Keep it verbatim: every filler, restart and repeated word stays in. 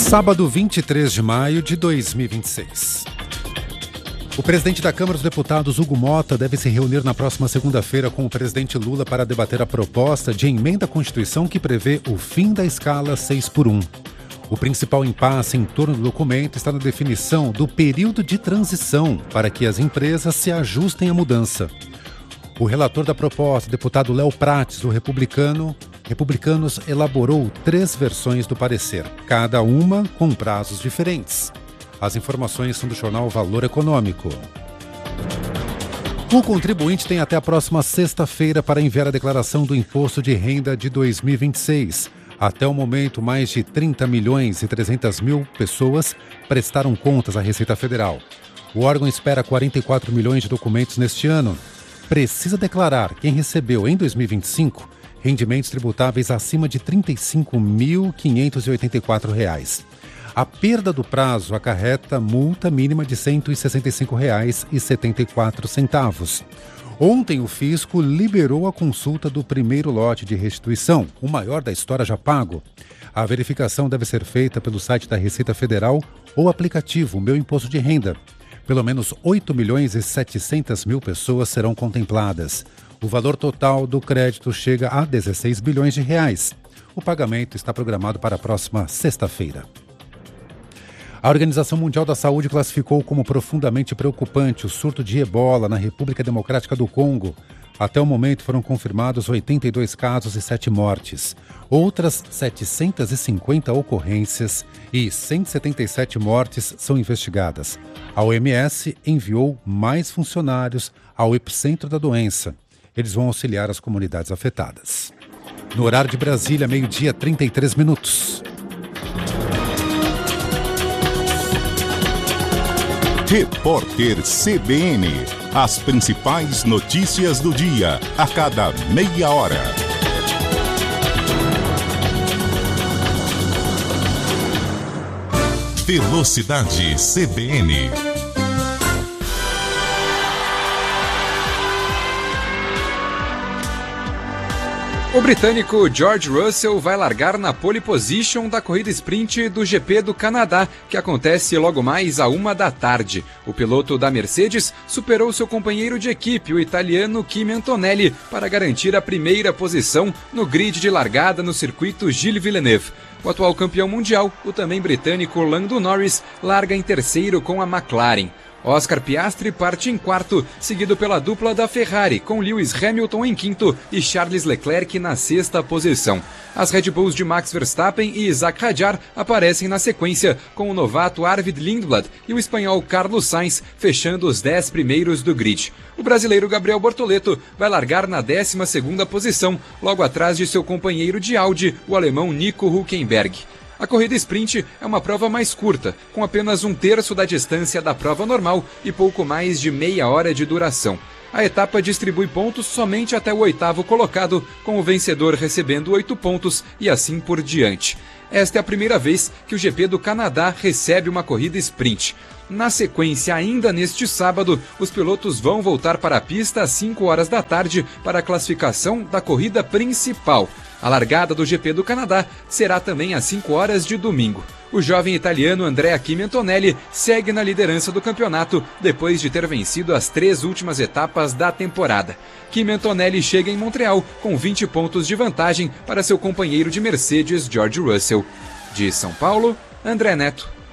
Sábado, vinte e três de maio de dois mil e vinte e seis. O presidente da Câmara dos Deputados, Hugo Mota, deve se reunir na próxima segunda-feira com o presidente Lula para debater a proposta de emenda à Constituição que prevê o fim da escala seis por um. O principal impasse em torno do documento está na definição do período de transição para que as empresas se ajustem à mudança. O relator da proposta, deputado Léo Prates, do Republicano, Republicanos, elaborou três versões do parecer, cada uma com prazos diferentes. As informações são do jornal Valor Econômico. O contribuinte tem até a próxima sexta-feira para enviar a declaração do Imposto de Renda de dois mil e vinte e seis. Até o momento, mais de trinta milhões e trezentas mil pessoas prestaram contas à Receita Federal. O órgão espera quarenta e quatro milhões de documentos neste ano. Precisa declarar quem recebeu em dois mil e vinte e cinco rendimentos tributáveis acima de trinta e cinco mil quinhentos e oitenta e quatro reais. A perda do prazo acarreta multa mínima de cento e sessenta e cinco reais e setenta e quatro centavos. Ontem, o fisco liberou a consulta do primeiro lote de restituição, o maior da história já pago. A verificação deve ser feita pelo site da Receita Federal ou aplicativo Meu Imposto de Renda. Pelo menos oito milhões e setecentas mil pessoas serão contempladas. O valor total do crédito chega a dezesseis bilhões de reais. O pagamento está programado para a próxima sexta-feira. A Organização Mundial da Saúde classificou como profundamente preocupante o surto de ebola na República Democrática do Congo. Até o momento foram confirmados oitenta e dois casos e sete mortes. Outras setecentas e cinquenta ocorrências e cento e setenta e sete mortes são investigadas. A O M S enviou mais funcionários ao epicentro da doença. Eles vão auxiliar as comunidades afetadas. No horário de Brasília, meio-dia, trinta e três minutos. Repórter C B N. As principais notícias do dia, a cada meia hora. Velocidade C B N. O britânico George Russell vai largar na pole position da corrida sprint do G P do Canadá, que acontece logo mais à uma da tarde. O piloto da Mercedes superou seu companheiro de equipe, o italiano Kimi Antonelli, para garantir a primeira posição no grid de largada no circuito Gilles Villeneuve. O atual campeão mundial, o também britânico Lando Norris, larga em terceiro com a McLaren. Oscar Piastri parte em quarto, seguido pela dupla da Ferrari, com Lewis Hamilton em quinto e Charles Leclerc na sexta posição. As Red Bulls de Max Verstappen e Isaac Hadjar aparecem na sequência, com o novato Arvid Lindblad e o espanhol Carlos Sainz fechando os dez primeiros do grid. O brasileiro Gabriel Bortoleto vai largar na décima segunda posição, logo atrás de seu companheiro de Audi, o alemão Nico Hülkenberg. A corrida sprint é uma prova mais curta, com apenas um terço da distância da prova normal e pouco mais de meia hora de duração. A etapa distribui pontos somente até o oitavo colocado, com o vencedor recebendo oito pontos e assim por diante. Esta é a primeira vez que o G P do Canadá recebe uma corrida sprint. Na sequência, ainda neste sábado, os pilotos vão voltar para a pista às cinco horas da tarde para a classificação da corrida principal. A largada do G P do Canadá será também às cinco horas de domingo. O jovem italiano Andrea Kimi Antonelli segue na liderança do campeonato depois de ter vencido as três últimas etapas da temporada. Kimi Antonelli chega em Montreal com vinte pontos de vantagem para seu companheiro de Mercedes, George Russell. De São Paulo, André Neto.